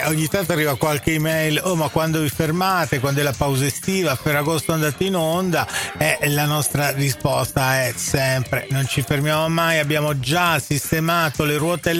ogni tanto arriva qualche email: oh, ma quando vi fermate, quando è la pausa estiva, Ferragosto andate in onda? La nostra risposta è sempre: non ci fermiamo mai, abbiamo già sistemato le ruote